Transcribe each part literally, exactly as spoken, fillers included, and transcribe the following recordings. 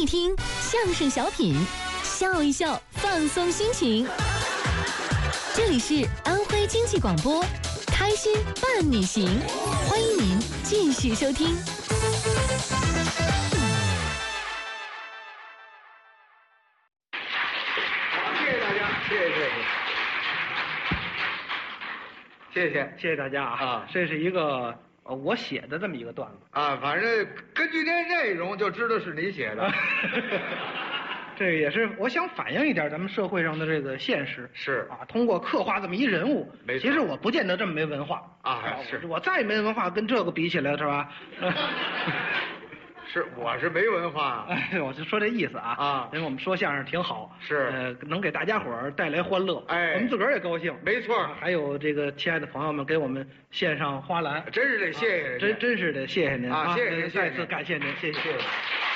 一听相声小品，笑一笑，放松心情。这里是安徽经济广播，开心伴你行，欢迎您继续收听。 谢谢大家，谢谢谢谢，谢谢谢谢大家啊！ 啊这是一个呃我写的这么一个段子。 啊！反正根据这内容就知道是你写的。 这个也是我想反映一点咱们社会上的这个现实。 是啊，通过刻画这么一人物， 没错其实我不见得这么没文化啊是我我再没文化，跟这个比起来是吧？ 是，我是没文化。 哎，我就说这意思啊啊因为我们说相声挺好， 是呃，能给大家伙儿带来欢乐， 哎我们自个儿也高兴。 没错啊还有这个亲爱的朋友们给我们献上花篮， 真是得谢谢人家真真是得谢谢您啊谢谢您呃谢谢您再次感谢您，谢谢。 谢谢。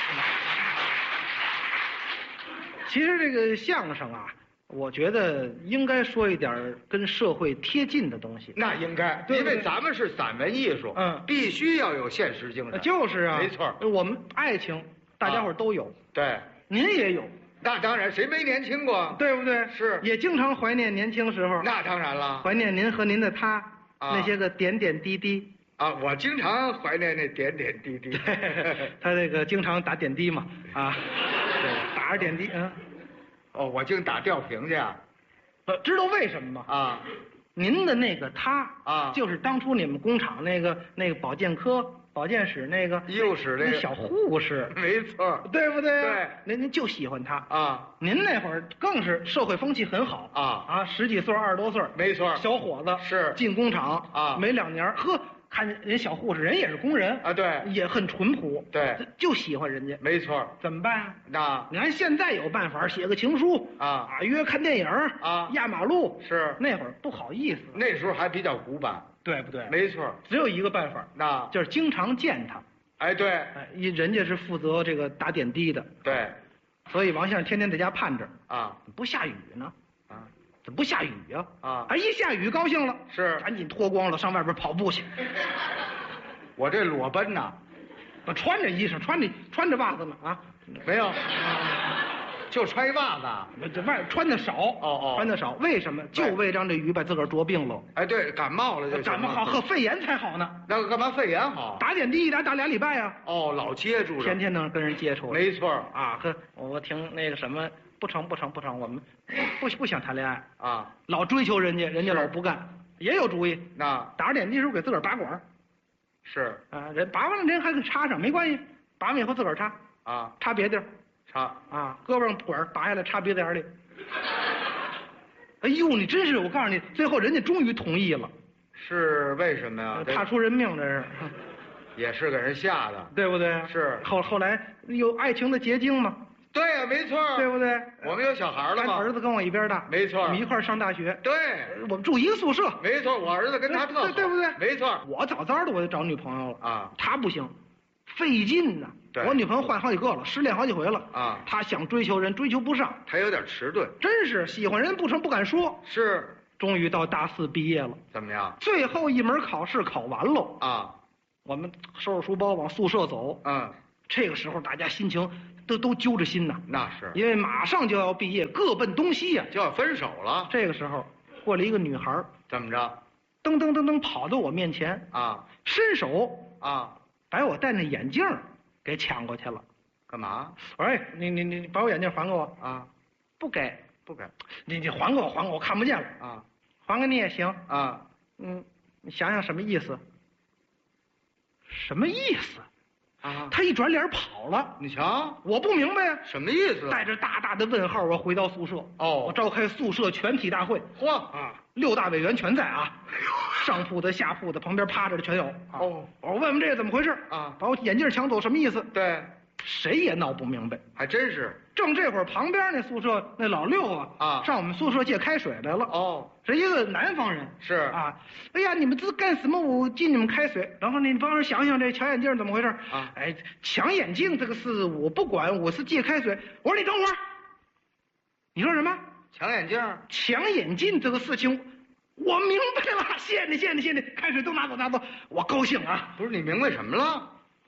其实这个相声啊，我觉得应该说一点跟社会贴近的东西。 那应该， 对对因为咱们是散文艺术， 嗯必须要有现实精呃神。 就是啊， 没错我们爱情大家伙儿都有， 对， 您也有， 那当然，谁没年轻过？ 对不对？ 是也经常怀念年轻时候， 那当然了。 怀念您和您的他、 啊那些个点点滴滴。 啊，我经常怀念那点点滴滴。 他这个经常打点滴嘛，啊，对，打着点滴，嗯， 哦，我净打吊瓶去啊！ 呃知道为什么吗？ 啊， 您的那个他啊就是当初你们工厂那个那个保健科、保健室那个医务室那个小护士， 没错。 对不对？ 对， 您您就喜欢他。 啊， 您那会儿更是社会风气很好啊啊，十几岁、二十多岁， 没错小伙子是进工厂啊没两年，呵，看见人小护士，人也是工人啊对也很淳朴， 对， 就喜欢人家， 没错。 怎么办啊？ 那你看现在有办法，写个情书啊啊，约看电影啊压马路是那会儿不好意思， 那时候还比较古板。 对不对？ 没错。 只有一个办法， 那就是经常见他， 哎，对哎，一人家是负责这个打点滴的， 对所以王先生天天在家盼着， 啊不下雨呢， 啊怎么不下雨呀？ 啊哎，一下雨高兴了， 是赶紧脱光了上外边跑步去， 我这裸奔呐， 我穿着衣裳，穿着穿着袜子呢啊， 没有，就穿一袜子。 这外穿的少，哦哦穿的少，为什么？就为让这雨把自个儿着病了， 哎，对，感冒了就行了感冒好，和肺炎才好呢。 那个干嘛肺炎好？ 打点滴一打打俩礼拜呀、 哦，老接触着。 天天能跟人接触。 没错啊，呵，我听那个什么，不成不成不成，我们不不想谈恋爱， 啊， 老追求人家，人家是老不干，也有主意。 那打着点滴时候给自个儿拔管儿是啊，人拔完了人还给插上，没关系，拔完以后自个儿插， 啊， 插别地儿差啊，胳膊上管儿拔下来插鼻子眼儿里。哎呦，你真是，我告诉你，最后人家终于同意了， 是为什么呀？这踏出人命这是， 也是给人吓的。 对不对？ 是后后来有爱情的结晶嘛， 对呀，没错。 对不对？ 我们有小孩了咱吗？ 儿子跟我一边大， 没错我们一块儿上大学， 对， 我们住一个宿舍， 没错，我儿子跟他特好对对不对？ 没错我早早的我就找女朋友了啊他不行，费劲呐。 对我女朋友换好几个了，失恋好几回了啊他想追求人，追求不上， 他有点迟钝。 真是喜欢人不成不敢说。 是终于到大四毕业了， 怎么样？ 最后一门考试考完喽， 啊， 我们收拾书包往宿舍走。 嗯， 这个时候大家心情都都揪着心呐， 那是因为马上就要毕业，各奔东西呀、 就要分手了。 这个时候过来一个女孩儿， 怎么着？ 噔噔噔噔跑到我面前， 啊伸手啊， 把我戴那眼镜儿给抢过去了。 干嘛？ 我说：“哎，你你你把我眼镜还给我。 啊，” 不给， 不给你你还给我，还给我，我看不见了。 啊还给你也行。 啊， 嗯，你想想什么意思？什么意思？ 啊， 他一转脸跑了， 你瞧我不明白呀、 什么意思？ 带着大大的问号，我回到宿舍。 哦我召开宿舍全体大会。 嚯啊，六大委员全在啊，上铺的、下铺的、旁边趴着的全有。啊哦， 我说问问这怎么回事啊把我眼镜抢走什么意思？ 对， 谁也闹不明白。 还真是。 正这会儿，旁边那宿舍那老六啊啊上我们宿舍借开水来了。 哦， 是一个南方人。 是啊，哎呀，你们这干什么？我进你们开水。然后你帮人想想这抢眼镜怎么回事啊哎，抢眼镜这个事我不管，我是借开水。我说你等会儿，你说什么？ 抢眼镜？ 抢眼镜这个事情，我明白了。谢谢你，谢谢你，谢谢你，开水都拿走，拿走，我高兴啊。 不是你明白什么了？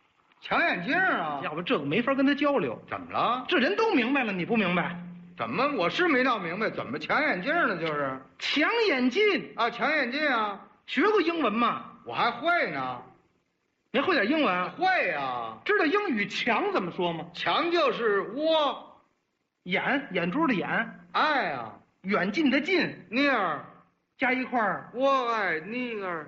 抢眼镜啊？ 要不这个没法跟他交流。 怎么了？ 这人都明白了，你不明白？ 怎么我是没闹明白，怎么抢眼镜呢？就是抢眼镜啊，抢眼镜啊， 学过英文吗？ 我还会呢。 你会点英文？ 会呀。 知道英语墙怎么说吗？ 墙就是窝， 眼眼珠的眼， 爱呀， 远近的近， near 加一块儿， 我爱你儿。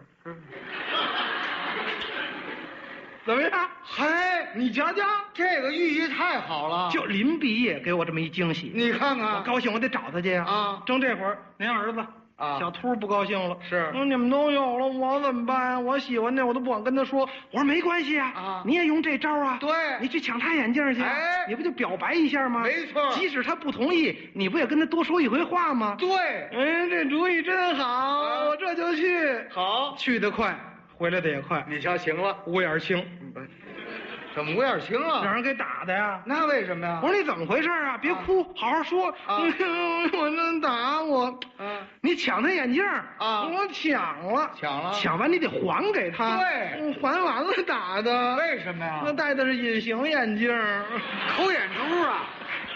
怎么样？ 嘿， 你瞧瞧， 这个寓意太好了。 就临毕业给我这么一惊喜， 你看看， 我高兴，我得找他去呀。 啊， 正这会儿，您儿子啊， 小秃不高兴了， 是， 嗯，你们都有了，我怎么办呀？我喜欢那，我都不敢跟他说。我说没关系啊， 啊， 你也用这招啊？ 对， 你去抢他眼镜去， 哎， 你不就表白一下吗？ 没错， 即使他不同意，你不也跟他多说一回话吗？ 对， 哎，这主意真好，啊、我这就去。 好， 去得快，回来的也快。 你瞧，行了， 五眼青。 怎么五眼青啊？ 让人给打的呀？ 那为什么呀？ 我说你怎么回事啊？别哭，啊、好好说。啊、我这打我，啊，你抢他眼镜啊？我抢了， 抢了， 抢完你得还给他。 对， 还完了打的。 为什么呀？ 他戴的是隐形眼镜， 抠眼珠啊。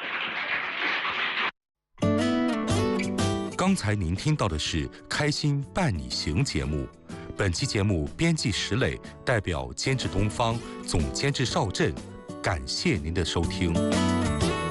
刚才您听到的是《开心伴你行》节目。本期节目编辑石磊，代表监制东方，总监制邵震，感谢您的收听。